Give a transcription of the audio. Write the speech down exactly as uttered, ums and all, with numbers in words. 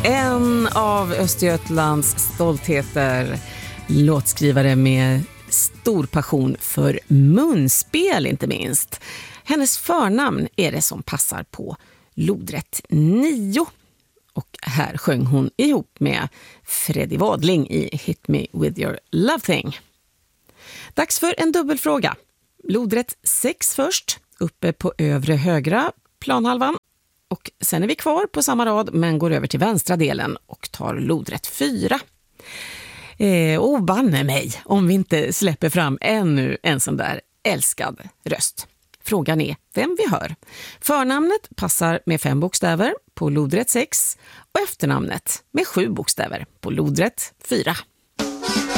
En av Östergötlands stoltheter, låtskrivare med stor passion för munspel inte minst. Hennes förnamn är det som passar på lodrätt nio. Och här sjöng hon ihop med Freddie Wadling i Hit Me With Your Love Thing. Dags för en dubbelfråga. Lodrätt sex först, uppe på övre högra planhalvan. Och sen är vi kvar på samma rad men går över till vänstra delen och tar lodrätt fyra. Eh, och banne mig om vi inte släpper fram ännu en sån där älskad röst. Frågan är vem vi hör. Förnamnet passar med fem bokstäver på lodrätt sex och efternamnet med sju bokstäver på lodrätt fyra.